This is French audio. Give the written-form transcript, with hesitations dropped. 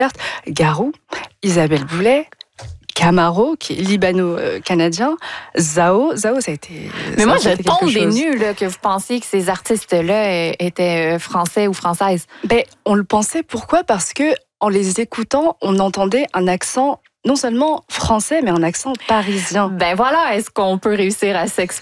Garou, Isabelle Boulay, Camaro, qui est libano-canadien, Zao, ça a été. Mais moi, je quelque tombe des chose. nues là, que vous pensiez que ces artistes-là étaient français ou françaises. Ben, on le pensait, pourquoi? Parce que en les écoutant, on entendait un accent non seulement français, mais un accent parisien. Ben voilà, est-ce qu'on peut réussir à s'exprimer?